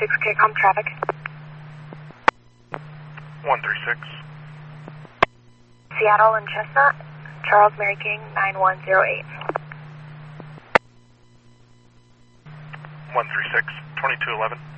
136 KCOM traffic. 136. Seattle and Chestnut, Charles Mary King 9108. 136, 2211.